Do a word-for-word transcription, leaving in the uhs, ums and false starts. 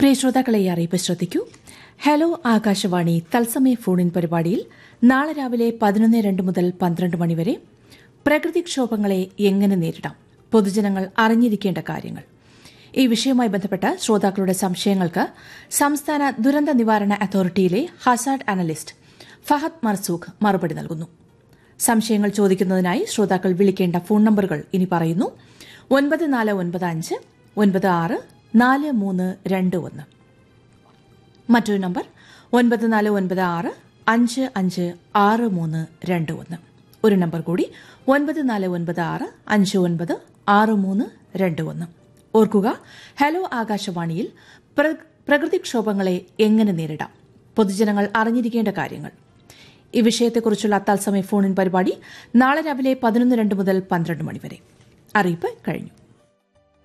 പ്രിയ ശ്രോതാക്കളെ ഈ അറിയിപ്പ് ശ്രദ്ധിക്കൂ. ഹലോ ആകാശവാണി തത്സമയ ഫോണിൻ പരിപാടിയിൽ നാളെ രാവിലെ പതിനൊന്ന് രണ്ട് മുതൽ പന്ത്രണ്ട് മണിവരെ പ്രകൃതിക്ഷോഭങ്ങളെ എങ്ങനെ നേരിടാം, പൊതുജനങ്ങൾ അറിഞ്ഞിരിക്കേണ്ട കാര്യങ്ങൾ, ഈ വിഷയവുമായി ബന്ധപ്പെട്ട ശ്രോതാക്കളുടെ സംശയങ്ങൾക്ക് സംസ്ഥാന ദുരന്ത നിവാരണ അതോറിറ്റിയിലെ ഹസാർഡ് അനലിസ്റ്റ് ഫഹദ് മർസൂഖ് മറുപടി നൽകുന്നു. സംശയങ്ങൾ ചോദിക്കുന്നതിനായി ശ്രോതാക്കൾ വിളിക്കേണ്ട ഫോൺ നമ്പറുകൾ ഇനി പറയുന്നു. ഒൻപത് നാല് ഒൻപത് അഞ്ച് ഒൻപത് ആറ് നാല് മൂന്ന് രണ്ട് ഒന്ന്. മറ്റൊരു നമ്പർ ഒൻപത് നാല് ഒൻപത് ആറ് അഞ്ച് അഞ്ച് ആറ് മൂന്ന് രണ്ട് ഒന്ന്. ഒരു നമ്പർ കൂടി ഒൻപത് നാല് ഒൻപത് ആറ് അഞ്ച് ഒൻപത് ആറ് മൂന്ന് രണ്ട് ഒന്ന്. ഓർക്കുക, ഹലോ ആകാശവാണിയിൽ പ്രകൃതിക്ഷോഭങ്ങളെ എങ്ങനെ നേരിടാം, പൊതുജനങ്ങൾ അറിഞ്ഞിരിക്കേണ്ട കാര്യങ്ങൾ, ഈ വിഷയത്തെക്കുറിച്ചുള്ള തത്സമയ ഫോണിൻ പരിപാടി നാളെ രാവിലെ പതിനൊന്ന് രണ്ട് മുതൽ പന്ത്രണ്ട് മണിവരെ. അറിയിപ്പ് കഴിഞ്ഞു.